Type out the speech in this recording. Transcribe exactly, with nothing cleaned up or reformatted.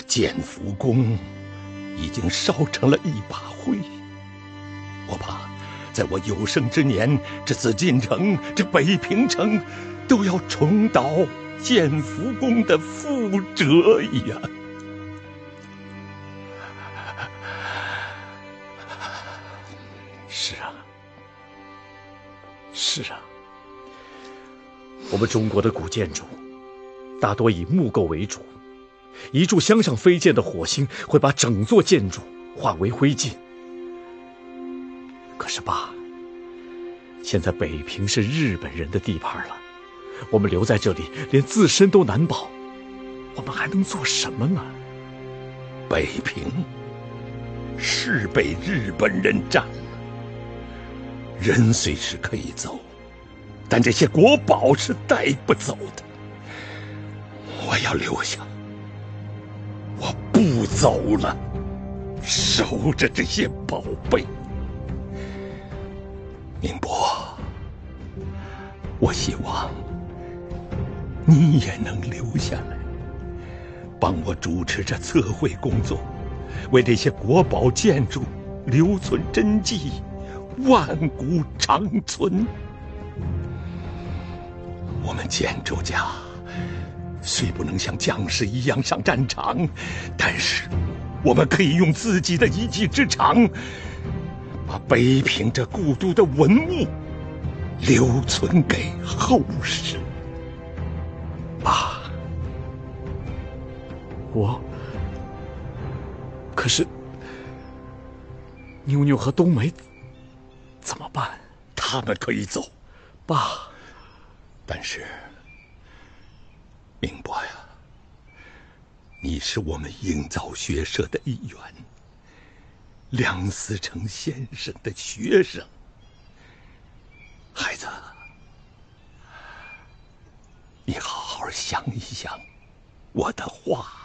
建福宫已经烧成了一把灰，我怕在我有生之年，这紫禁城、这北平城都要重蹈建福宫的覆辙呀！ 是啊，是啊，我们中国的古建筑大多以木构为主，一炷香上飞溅的火星会把整座建筑化为灰烬。可是爸，现在北平是日本人的地盘了，我们留在这里连自身都难保，我们还能做什么呢？ 北平是被日本人占了，人虽是可以走，但这些国宝是带不走的。我要留下，我不走了，守着这些宝贝。明伯，我希望你也能留下来，帮我主持这测绘工作，为这些国宝建筑留存真迹，万古长存。我们建筑家虽不能像将士一样上战场，但是我们可以用自己的一技之长，把北平这故都的文物留存给后世。 爸，我可是妞妞和冬梅怎么办？ 他们可以走， 爸。 但是明伯呀，你是我们营造学社的一员，梁思成先生的学生。孩子，你好好想一想我的话。